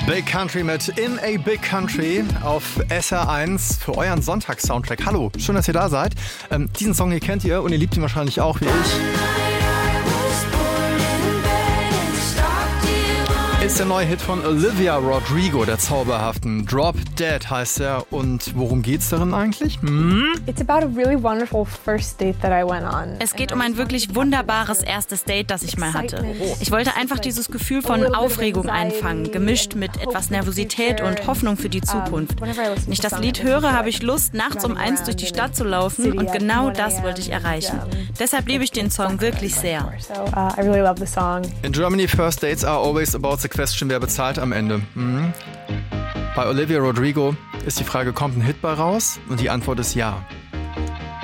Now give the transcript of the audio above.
Big Country mit In a Big Country auf SR1 für euren Sonntags-Soundtrack. Hallo, schön, dass ihr da seid. Diesen Song hier kennt ihr und ihr liebt ihn wahrscheinlich auch wie ich. Ist der neue Hit von Olivia Rodrigo, der zauberhaften. Drop Dead heißt er. Und worum geht's darin eigentlich? Es geht um ein wirklich wunderbares erstes Date, das ich mal hatte. Ich wollte einfach dieses Gefühl von Aufregung einfangen, gemischt mit etwas Nervosität und Hoffnung für die Zukunft. Wenn ich das Lied höre, habe ich Lust, nachts um 1 durch die Stadt zu laufen und genau das wollte ich erreichen. Deshalb liebe ich den Song wirklich sehr. In Germany, first dates are always about the question, wer bezahlt am Ende. Bei Olivia Rodrigo ist die Frage, kommt ein Hit bei raus? Und die Antwort ist ja.